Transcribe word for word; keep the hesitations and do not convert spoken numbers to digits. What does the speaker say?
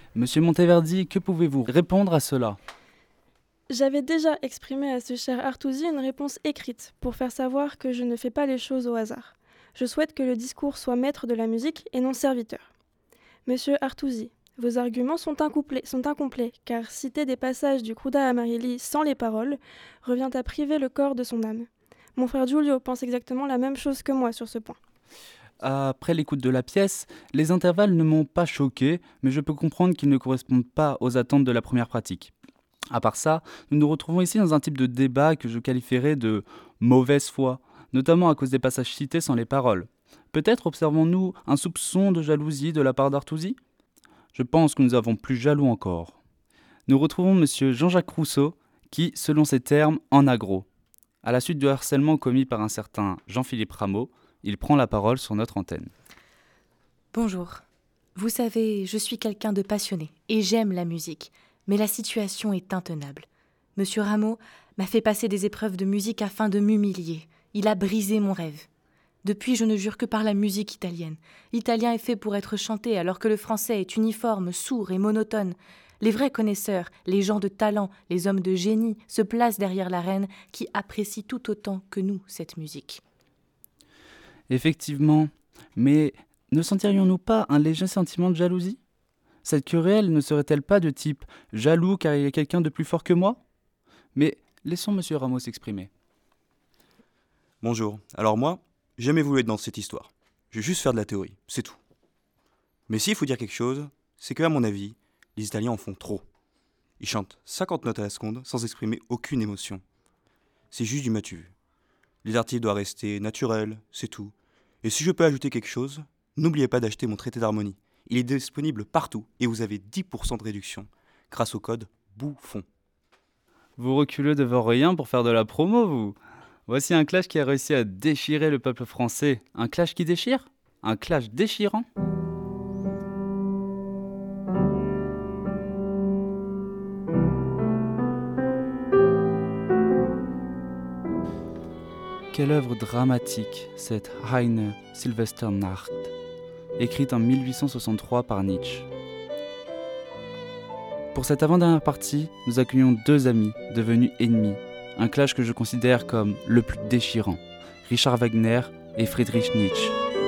Monsieur Monteverdi, que pouvez-vous répondre à cela? J'avais déjà exprimé à ce cher Artusi une réponse écrite pour faire savoir que je ne fais pas les choses au hasard. Je souhaite que le discours soit maître de la musique et non serviteur. Monsieur Artusi, vos arguments sont incomplets, sont incomplets, car citer des passages du Cruda Amarili sans les paroles revient à priver le corps de son âme. Mon frère Giulio pense exactement la même chose que moi sur ce point. Après l'écoute de la pièce, les intervalles ne m'ont pas choqué, mais je peux comprendre qu'ils ne correspondent pas aux attentes de la première pratique. À part ça, nous nous retrouvons ici dans un type de débat que je qualifierais de mauvaise foi, notamment à cause des passages cités sans les paroles. Peut-être observons-nous un soupçon de jalousie de la part d'Artusi? Je pense que nous avons plus jaloux encore. Nous retrouvons monsieur Jean-Jacques Rousseau, qui, selon ses termes, en a gros. À la suite du harcèlement commis par un certain Jean-Philippe Rameau, il prend la parole sur notre antenne. Bonjour. Vous savez, je suis quelqu'un de passionné et j'aime la musique, mais la situation est intenable. Monsieur Rameau m'a fait passer des épreuves de musique afin de m'humilier. Il a brisé mon rêve. Depuis, je ne jure que par la musique italienne. L'italien est fait pour être chanté, alors que le français est uniforme, sourd et monotone. Les vrais connaisseurs, les gens de talent, les hommes de génie se placent derrière la reine qui apprécie tout autant que nous cette musique. Effectivement, mais ne sentirions-nous pas un léger sentiment de jalousie? Cette querelle ne serait-elle pas de type jaloux car il y a quelqu'un de plus fort que moi? Mais laissons monsieur Rameau s'exprimer. Bonjour, alors moi, j'ai jamais voulu être dans cette histoire. Je vais juste faire de la théorie, c'est tout. Mais s'il faut dire quelque chose, c'est que à mon avis, les Italiens en font trop. Ils chantent cinquante notes à la seconde sans exprimer aucune émotion. C'est juste du matu vu. Les articles doivent rester naturels, c'est tout. Et si je peux ajouter quelque chose, n'oubliez pas d'acheter mon traité d'harmonie. Il est disponible partout et vous avez dix pour cent de réduction grâce au code BOUFFON. Vous reculez devant rien pour faire de la promo, vous? Voici un clash qui a réussi à déchirer le peuple français. Un clash qui déchire? Un clash déchirant? Quelle œuvre dramatique, cette Heine Silvesternacht, écrite en mille huit cent soixante-trois par Nietzsche. Pour cette avant-dernière partie, nous accueillons deux amis devenus ennemis, un clash que je considère comme le plus déchirant, Richard Wagner et Friedrich Nietzsche.